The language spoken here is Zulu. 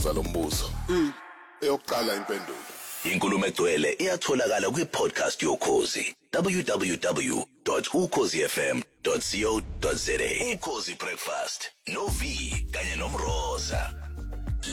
lo mbuzo. Eyokuqala impendulo. Inkulumo egcwele iyatholakala kwi-podcast yokhozi www.ukhozifm.co.za. Ukhozi Breakfast no V kanye nomroza.